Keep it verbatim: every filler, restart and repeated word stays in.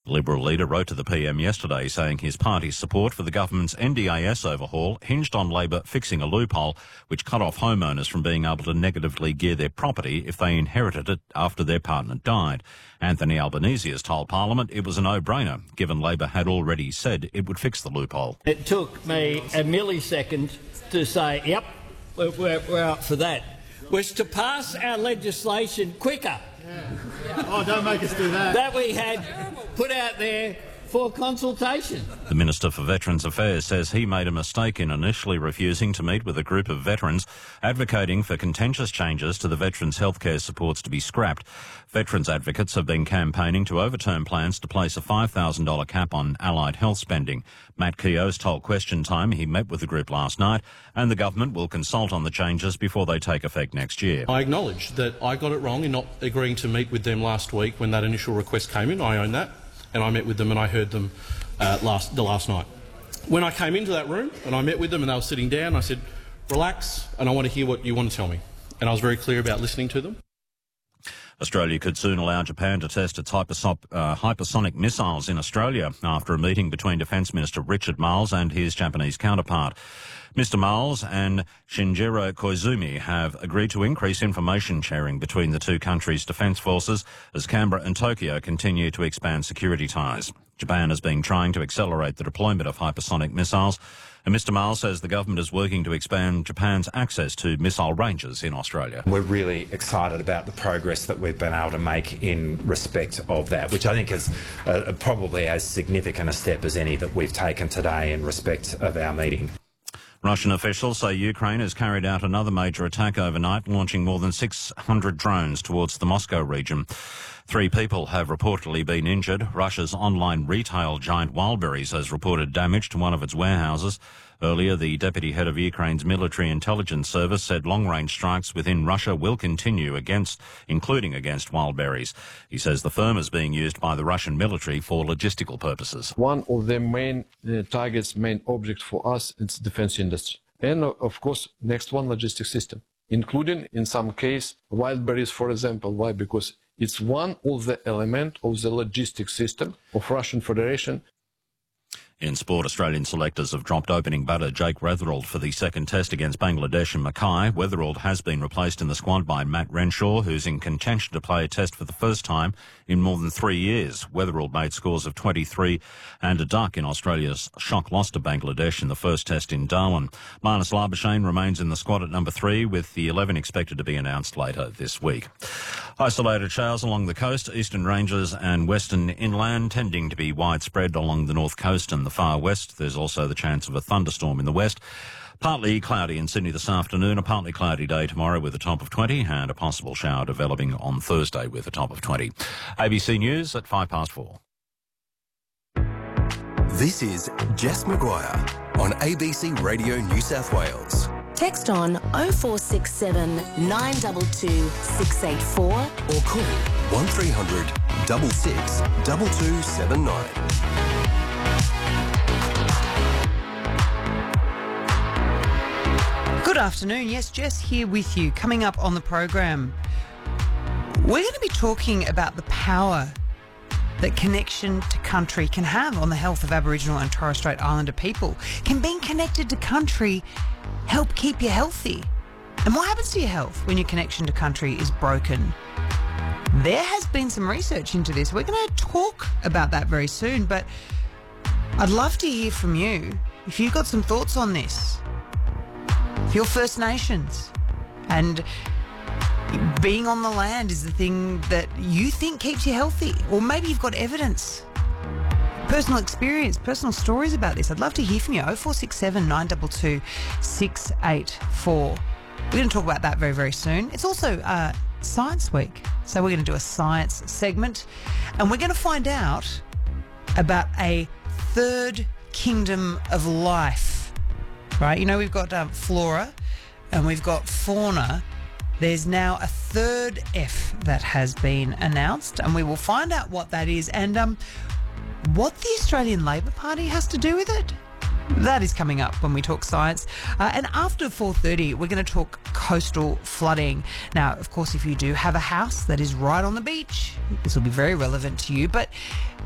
The Liberal leader wrote to the P M yesterday saying his party's support for the government's N D A S overhaul hinged on Labor fixing a loophole which cut off homeowners from being able to negatively gear their property if they inherited it after their partner died. Anthony Albanese has told Parliament it was a no-brainer, given Labor had already said it would fix the loophole. It took me a millisecond to say, yep, we're, we're, we're up for that, was to pass our legislation quicker. Yeah. Yeah. Oh, don't make us do that. That we had put out there for consultation. The Minister for Veterans Affairs says he made a mistake in initially refusing to meet with a group of veterans advocating for contentious changes to the veterans' healthcare supports to be scrapped. Veterans advocates have been campaigning to overturn plans to place a five thousand dollars cap on allied health spending. Matt Keogh's told Question Time he met with the group last night and the government will consult on the changes before they take effect next year. I acknowledge that I got it wrong in not agreeing to meet with them last week when that initial request came in. I own that. And I met with them and I heard them uh, last, the last night. When I came into that room and I met with them and they were sitting down, I said, relax, and I want to hear what you want to tell me. And I was very clear about listening to them. Australia could soon allow Japan to test its hyperso- uh, hypersonic missiles in Australia after a meeting between Defence Minister Richard Marles and his Japanese counterpart. Mister Marles and Shinjiro Koizumi have agreed to increase information sharing between the two countries' defence forces as Canberra and Tokyo continue to expand security ties. Japan has been trying to accelerate the deployment of hypersonic missiles, and Mister Marles says the government is working to expand Japan's access to missile ranges in Australia. We're really excited about the progress that we've been able to make in respect of that, which I think is uh, probably as significant a step as any that we've taken today in respect of our meeting. Russian officials say Ukraine has carried out another major attack overnight, launching more than six hundred drones towards the Moscow region. Three people have reportedly been injured. Russia's online retail giant Wildberries has reported damage to one of its warehouses. Earlier, the deputy head of Ukraine's military intelligence service said long-range strikes within Russia will continue, against, including against Wildberries. He says the firm is being used by the Russian military for logistical purposes. One of the main uh, targets, main object for us, is defense industry. And, uh, of course, next one, logistics system, including, in some case, Wildberries, for example. Why? Because it's one of the elements of the logistics system of Russian Federation. In sport, Australian selectors have dropped opening batter Jake Weatherald for the second test against Bangladesh and Mackay. Weatherald has been replaced in the squad by Matt Renshaw, who's in contention to play a test for the first time in more than three years. Weatherald made scores of twenty-three and a duck in Australia's shock loss to Bangladesh in the first test in Darwin. Marnus Labuschagne remains in the squad at number three, with the eleven expected to be announced later this week. Isolated showers along the coast, eastern ranges and western inland, tending to be widespread along the north coast and the far west. There's also the chance of a thunderstorm in the west. Partly cloudy in Sydney this afternoon, a partly cloudy day tomorrow with a top of twenty, and a possible shower developing on Thursday with a top of twenty. A B C News at five past four. This is Jess Maguire on A B C Radio New South Wales. Text on oh four six seven, nine two two, six eight four or call one three hundred, six six, two two seven nine. Good afternoon. Yes, Jess here with you. Coming up on the program, we're going to be talking about the power that connection to country can have on the health of Aboriginal and Torres Strait Islander people. Can being connected to country help keep you healthy? And what happens to your health when your connection to country is broken? There has been some research into this. We're going to talk about that very soon, but I'd love to hear from you if you've got some thoughts on this. If you're First Nations and being on the land is the thing that you think keeps you healthy, or maybe you've got evidence, personal experience, personal stories about this, I'd love to hear from you. oh four six seven, nine two two, six eight four. We're going to talk about that very, very soon. It's also uh, Science Week, so we're going to do a science segment, and we're going to find out about a third kingdom of life. Right, you know, we've got um, flora and we've got fauna. There's now a third F that has been announced, and we will find out what that is and um, what the Australian Labor Party has to do with it. That is coming up when we talk science. Uh, and after four thirty, we're going to talk coastal flooding. Now, of course, if you do have a house that is right on the beach, this will be very relevant to you. But